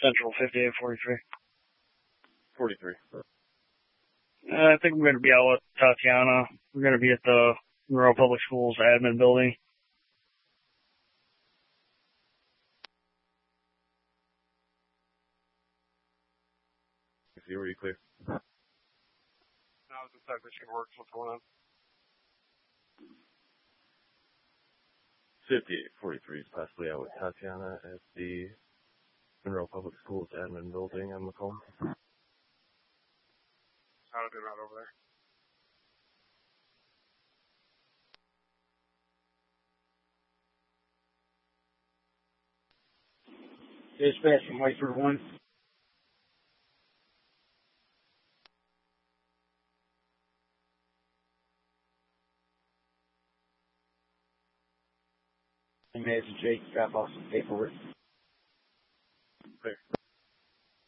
Central 5843. 43. I think we're going to be out with Tatiana. We're going to be at the Monroe Public Schools admin building. See where you clear. Now the technician works. What's going on? 5843 is possibly out with Tatiana at the Monroe Public Schools admin building on Macomb. How did they not over there? Dispatch from Whiteford 1. And Jake, drop off some paperwork. Clear.